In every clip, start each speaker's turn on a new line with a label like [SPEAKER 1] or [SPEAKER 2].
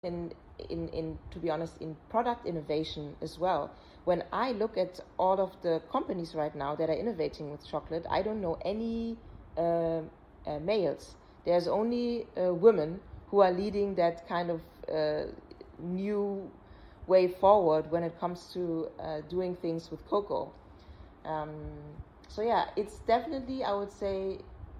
[SPEAKER 1] in to be honest, in product innovation as well. When I look at all of the companies right now that are innovating with chocolate, I don't know any males. There's only women who are leading that kind of new way forward when it comes to doing things with cocoa. So yeah, it's definitely, I would say,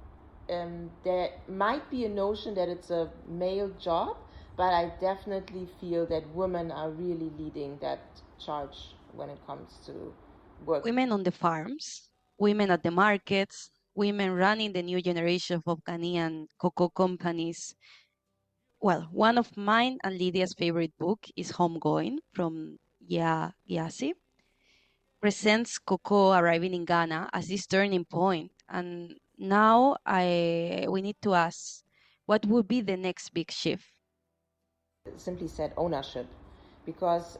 [SPEAKER 1] there might be a notion that it's a male job, but I definitely feel that women are really leading that charge when it comes to work.
[SPEAKER 2] Women on the farms, women at the markets, women running the new generation of Ghanaian cocoa companies. Well, one of mine and Lydia's favorite book is Homegoing from Gyasi. Presents cocoa arriving in Ghana as this turning point. And now we need to ask, what would be the next big shift?
[SPEAKER 1] Simply said, ownership, because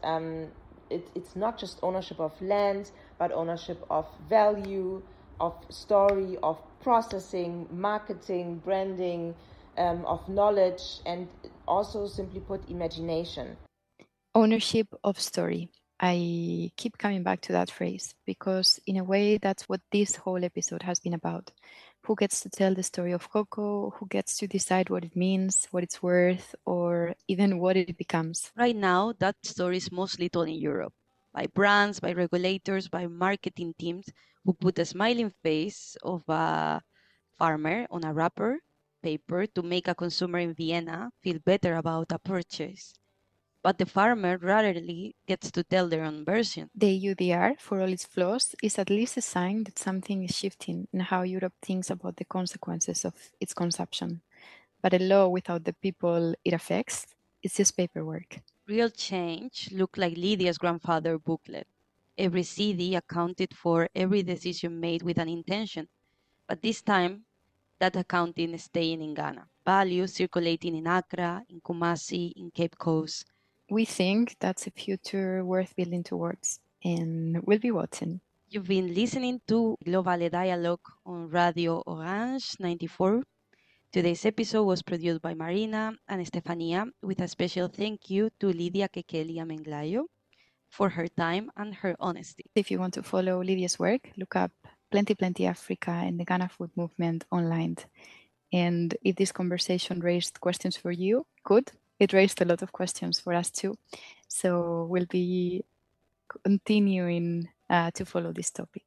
[SPEAKER 1] it's not just ownership of land, but ownership of value, of story, of processing, marketing, branding, of knowledge, and also, simply put, imagination.
[SPEAKER 3] Ownership of story. I keep coming back to that phrase because in a way that's what this whole episode has been about. Who gets to tell the story of cocoa? Who gets to decide what it means, what it's worth, or even what it becomes?
[SPEAKER 2] Right now, that story is mostly told in Europe by brands, by regulators, by marketing teams who put a smiling face of a farmer on a wrapper paper to make a consumer in Vienna feel better about a purchase. But the farmer rarely gets to tell their own version.
[SPEAKER 3] The UDR, for all its flaws, is at least a sign that something is shifting in how Europe thinks about the consequences of its consumption. But a law without the people it affects, it's just paperwork.
[SPEAKER 2] Real change looked like Lydia's grandfather booklet. Every CD accounted for every decision made with an intention. But this time, that accounting is staying in Ghana. Values circulating in Accra, in Kumasi, in Cape Coast.
[SPEAKER 3] We think that's a future worth building towards, and we'll be watching.
[SPEAKER 2] You've been listening to Global Dialogue on Radio Orange 94. Today's episode was produced by Marina and Estefania, with a special thank you to Lydia Kekeli Amenglayo for her time and her honesty.
[SPEAKER 3] If you want to follow Lydia's work, look up Plenty Plenty Africa and the Ghana Food Movement online. And if this conversation raised questions for you, good. It raised a lot of questions for us too. So we'll be continuing to follow this topic.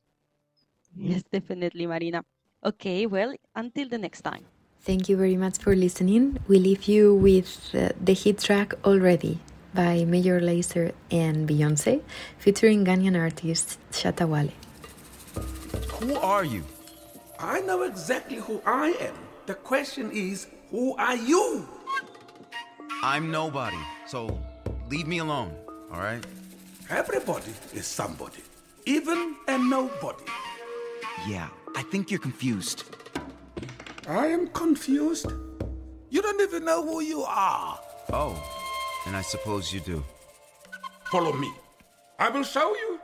[SPEAKER 2] Yes, definitely, Marina. Okay, well, until the next time.
[SPEAKER 4] Thank you very much for listening. We leave you with the hit track Already by Major Lazer and Beyonce, featuring Ghanaian artist Shatta Wale.
[SPEAKER 5] Who are you?
[SPEAKER 6] I know exactly who I am. The question is, who are you?
[SPEAKER 5] I'm nobody, so leave me alone, all right?
[SPEAKER 6] Everybody is somebody, even a nobody.
[SPEAKER 5] Yeah, I think you're confused.
[SPEAKER 6] I am confused. You don't even know who you are.
[SPEAKER 5] Oh, and I suppose you do.
[SPEAKER 6] Follow me. I will show you.